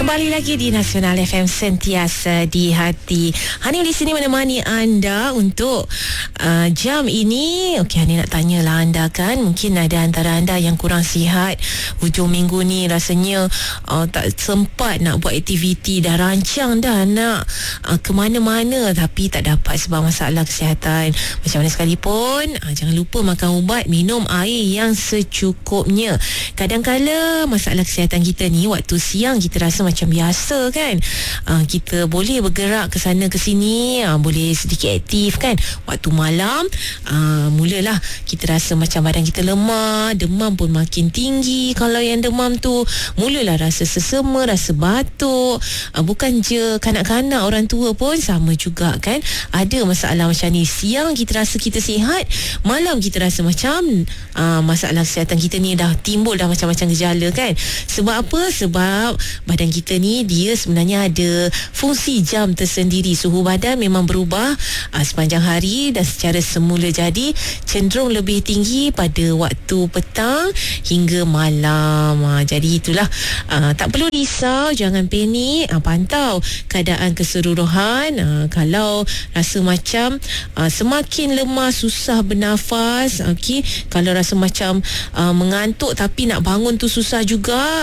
Kembali lagi di Nasional FM, sentiasa di hati. Hani di sini menemani anda untuk jam ini. Okey, Hani nak tanyalah anda kan, mungkin ada antara anda yang kurang sihat hujung minggu ni, rasanya tak sempat nak buat aktiviti, dah rancang dah nak ke mana-mana tapi tak dapat sebab masalah kesihatan. Macam mana sekalipun, jangan lupa makan ubat, minum air yang secukupnya. Kadang-kala masalah kesihatan kita ni, waktu siang kita rasa macam biasa kan, kita boleh bergerak ke sana ke sini, boleh sedikit aktif kan. Waktu malam mulalah kita rasa macam badan kita lemah, demam pun makin tinggi. Kalau yang demam tu mulalah rasa sesama, rasa batuk. Bukan je kanak-kanak, orang tua pun sama juga kan, ada masalah macam ni. Siang kita rasa kita sihat, malam kita rasa macam masalah kesihatan kita ni dah timbul dah macam-macam gejala kan. Sebab apa? Sebab badan kita ni dia sebenarnya ada fungsi jam tersendiri. Suhu badan memang berubah sepanjang hari dan secara semula jadi cenderung lebih tinggi pada waktu petang hingga malam. Jadi itulah, tak perlu risau, jangan panik, pantau keadaan keseluruhan. Kalau rasa macam semakin lemah, susah bernafas, okey, kalau rasa macam mengantuk tapi nak bangun tu susah juga,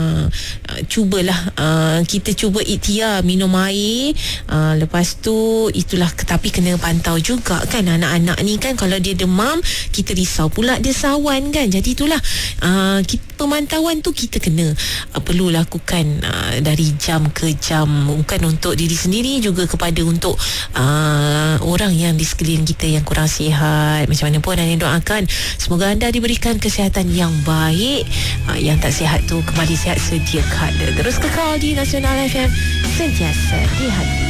cubalah kita cuba ikhtiar minum air. Lepas tu itulah, tapi kena pantau juga kan, anak-anak ni kan kalau dia demam kita risau pula dia sawan kan. Jadi itulah, pemantauan tu kita kena perlu lakukan dari jam ke jam, bukan untuk diri sendiri, juga kepada untuk orang yang di sekeliling kita yang kurang sihat. Macam mana pun Ani doakan semoga anda diberikan kesihatan yang baik. Yang tak sihat tu kembali sihat sedia kala. Terus kekal di Nasional FM, sentiasa di hati.